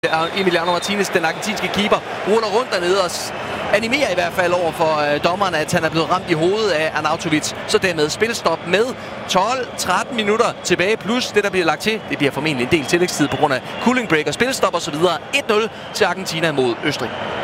Emiliano Martinez, den argentinske keeper, ruller rundt dernede og animerer i hvert fald over for dommeren, at han er blevet ramt i hovedet af Arnautovic. Så dermed spilstop med 12-13 minutter tilbage, plus det, der bliver lagt til. Det bliver formentlig en del tillægstid på grund af cooling break og spilstop osv. 1-0 til Argentina mod Østrig.